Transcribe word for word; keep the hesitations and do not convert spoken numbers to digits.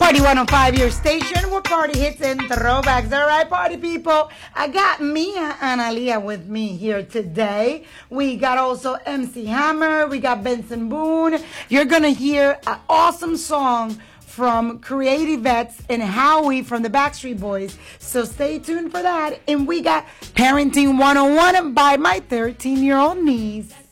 Party one oh five, your station with party hits and throwbacks. All right, party people. I got Mia Analia with me here today. We got also M C Hammer. We got Benson Boone. You're going to hear an awesome song from Creative Vets and Howie from the Backstreet Boys. So stay tuned for that. And we got Parenting one oh one by my thirteen-year-old niece.